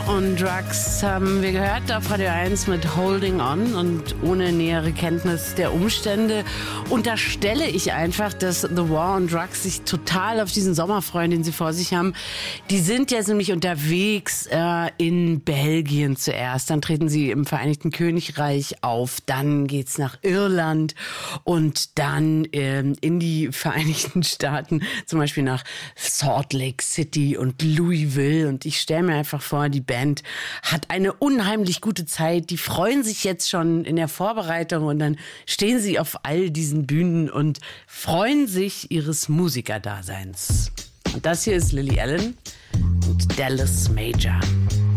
on Drugs haben wir gehört auf Radio 1 mit Holding On, und ohne nähere Kenntnis der Umstände unterstelle ich einfach, dass The War on Drugs sich total auf diesen Sommer freuen, den sie vor sich haben. Die sind jetzt nämlich unterwegs in Belgien zuerst, dann treten sie im Vereinigten Königreich auf, dann geht's nach Irland und dann in die Vereinigten Staaten, zum Beispiel nach Salt Lake City und Louisville, und ich stelle mir einfach vor, die Band hat eine unheimlich gute Zeit. Die freuen sich jetzt schon in der Vorbereitung und dann stehen sie auf all diesen Bühnen und freuen sich ihres Musikerdaseins. Und das hier ist Lily Allen und Dallas Major.